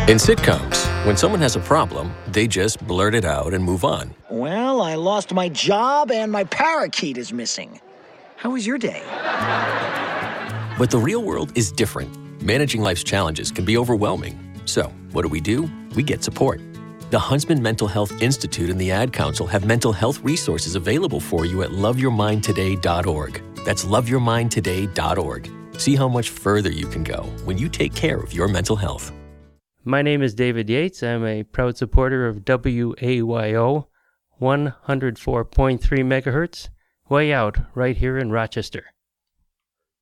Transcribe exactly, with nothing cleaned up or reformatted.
In sitcoms, when someone has a problem, they just blurt it out and move on. Well, I lost my job and my parakeet is missing. How was your day? But the real world is different. Managing life's challenges can be overwhelming. So, what do we do? We get support. The Huntsman Mental Health Institute and the Ad Council have mental health resources available for you at love your mind today dot org. That's love your mind today dot org. See how much further you can go when you take care of your mental health. My name is David Yates. I'm a proud supporter of W A Y O one oh four point three megahertz, way out right here in Rochester.